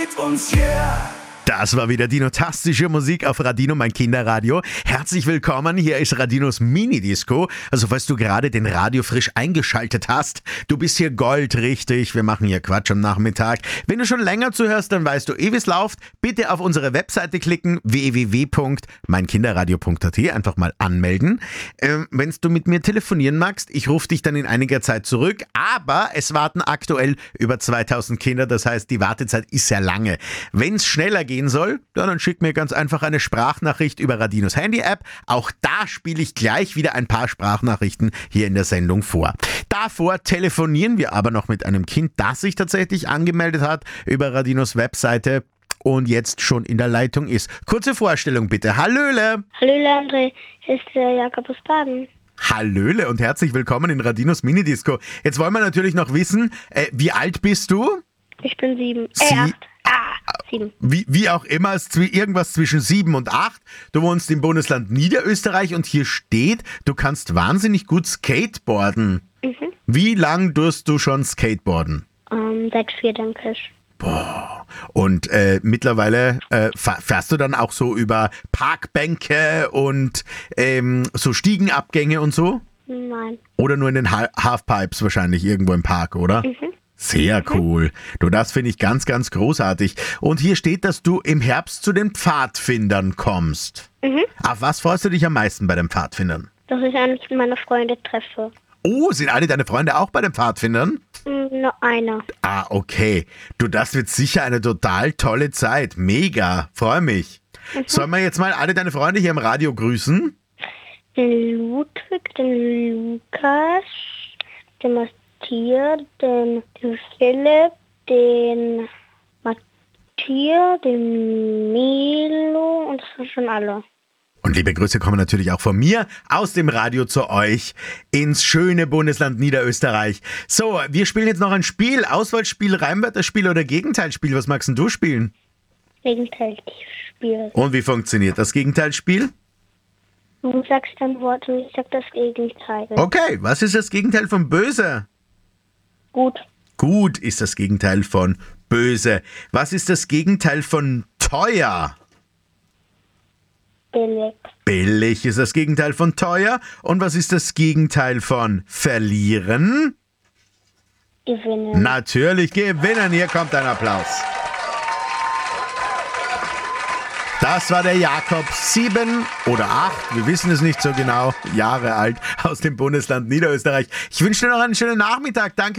mit uns, yeah. Das war wieder dinotastische Musik auf Radino, mein Kinderradio. Herzlich willkommen, hier ist Radinos Mini-Disco. Also falls du gerade den Radio frisch eingeschaltet hast, du bist hier goldrichtig. Wir machen hier Quatsch am Nachmittag. Wenn du schon länger zuhörst, dann weißt du wie es läuft. Bitte auf unsere Webseite klicken, www.meinkinderradio.at, einfach mal anmelden. Wenn du mit mir telefonieren magst, ich rufe dich dann in einiger Zeit zurück. Aber es warten aktuell über 2000 Kinder, das heißt, die Wartezeit ist sehr lange. Wenn es schneller gehen soll, dann schick mir ganz einfach eine Sprachnachricht über Radinos Handy-App. Auch da spiele ich gleich wieder ein paar Sprachnachrichten hier in der Sendung vor. Davor telefonieren wir aber noch mit einem Kind, das sich tatsächlich angemeldet hat über Radinos Webseite und jetzt schon in der Leitung ist. Kurze Vorstellung bitte. Hallöle! Hallöle André, hier ist der Jakob aus Baden. Hallöle und herzlich willkommen in Radinos Minidisco. Jetzt wollen wir natürlich noch wissen, wie alt bist du? Ich bin 7. 8. 7. Wie auch immer, irgendwas zwischen 7 und 8. Du wohnst im Bundesland Niederösterreich und hier steht, du kannst wahnsinnig gut skateboarden. Mhm. Wie lang tust du schon skateboarden? Seit 4, denke ich. Boah. Und mittlerweile fährst du dann auch so über Parkbänke und so Stiegenabgänge und so? Nein. Oder nur in den Halfpipes wahrscheinlich irgendwo im Park, oder? Mhm. Sehr cool. Du, das finde ich ganz, ganz großartig. Und hier steht, dass du im Herbst zu den Pfadfindern kommst. Mhm. Auf was freust du dich am meisten bei den Pfadfindern? Dass ich eigentlich meine Freunde treffe. Oh, sind alle deine Freunde auch bei den Pfadfindern? Nur einer. Ah, okay. Du, das wird sicher eine total tolle Zeit. Mega. Freue mich. Mhm. Sollen wir jetzt mal alle deine Freunde hier im Radio grüßen? Den Ludwig, den Lukas, den Matthias, den Philipp, den Matthias, den Milo und das sind schon alle. Und liebe Grüße kommen natürlich auch von mir aus dem Radio zu euch ins schöne Bundesland Niederösterreich. So, wir spielen jetzt noch ein Spiel. Auswahlspiel, Reimwörterspiel oder Gegenteilspiel. Was magst denn du spielen? Gegenteilspiel. Und wie funktioniert das Gegenteilspiel? Du sagst ein Wort und ich sag das Gegenteil. Okay, was ist das Gegenteil von böse? Gut. Gut ist das Gegenteil von böse. Was ist das Gegenteil von teuer? Billig. Billig ist das Gegenteil von teuer. Und was ist das Gegenteil von verlieren? Gewinnen. Natürlich gewinnen. Hier kommt ein Applaus. Das war der Jakob, 7 oder 8, wir wissen es nicht so genau, Jahre alt, aus dem Bundesland Niederösterreich. Ich wünsche dir noch einen schönen Nachmittag. Danke.